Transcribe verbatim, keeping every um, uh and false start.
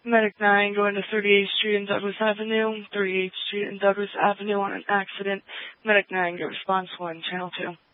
Medic nine going to thirty-eighth Street and Douglas Avenue, thirty-eighth Street and Douglas Avenue on an accident. Medic nine, get response one, channel two.